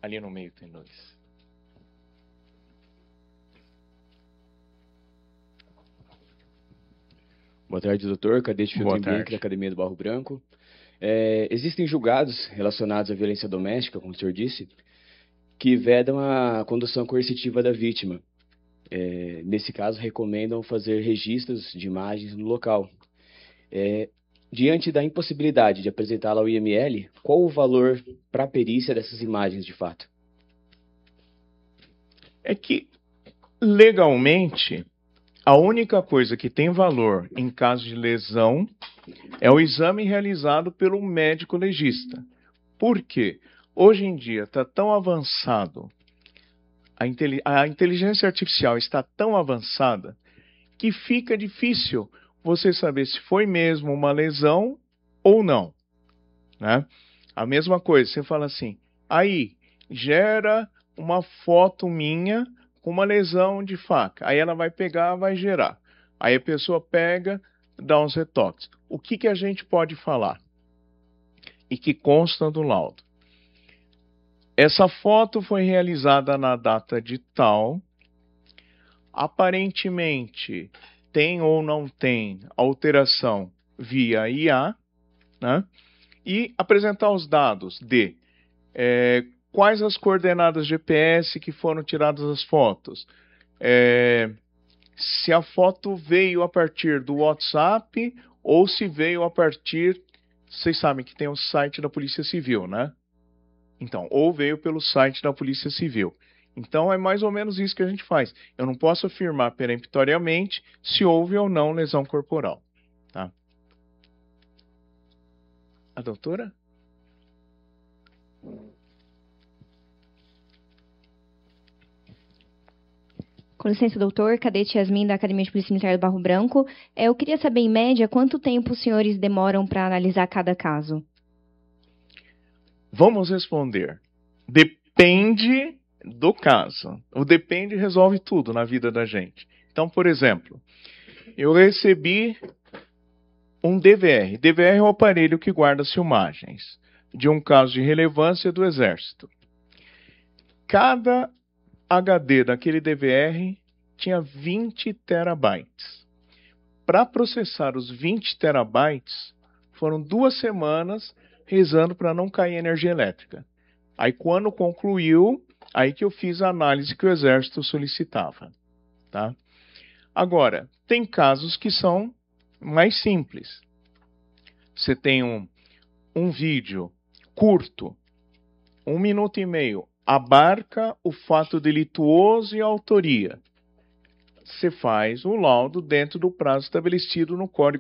Ali no meio tem 2. Boa tarde, doutor. Cadete Boa Filtro Bianchi, tarde. da Academia do Barro Branco. Existem julgados relacionados à violência doméstica, como o senhor disse, que vedam a condução coercitiva da vítima. Nesse caso, recomendam fazer registros de imagens no local. Diante da impossibilidade de apresentá-la ao IML, qual o valor para a perícia dessas imagens de fato? É que, legalmente, a única coisa que tem valor em caso de lesão é o exame realizado pelo médico legista. Por quê? Hoje em dia está tão avançado, a inteligência artificial está tão avançada, que fica difícil você saber se foi mesmo uma lesão ou não, né? A mesma coisa, você fala assim, aí, gera uma foto minha com uma lesão de faca. Aí ela vai pegar, vai gerar. Aí a pessoa pega, dá uns retoques. O que a gente pode falar? E que consta do laudo. Essa foto foi realizada na data de tal. Aparentemente, tem ou não tem alteração via IA, né? E apresentar os dados de quais as coordenadas GPS que foram tiradas as fotos. Se a foto veio a partir do WhatsApp ou se veio a partir... Vocês sabem que tem o site da Polícia Civil, né? Então, ou veio pelo site da Polícia Civil. Então, é mais ou menos isso que a gente faz. Eu não posso afirmar peremptoriamente se houve ou não lesão corporal. Tá? A doutora? Com licença, doutor. Cadete Yasmin, da Academia de Polícia Militar do Barro Branco. Eu queria saber, em média, quanto tempo os senhores demoram para analisar cada caso? Vamos responder. Depende do caso. O depende resolve tudo na vida da gente. Então, por exemplo, eu recebi um DVR. DVR é o aparelho que guarda as filmagens de um caso de relevância do Exército. Cada HD daquele DVR tinha 20 terabytes. Para processar os 20 terabytes, foram 2 semanas rezando para não cair energia elétrica. Aí quando concluiu, aí que eu fiz a análise que o Exército solicitava. Tá? Agora, tem casos que são mais simples. Você tem um vídeo curto, 1 minuto e meio, abarca o fato delituoso e a autoria. Você faz o laudo dentro do prazo estabelecido no Código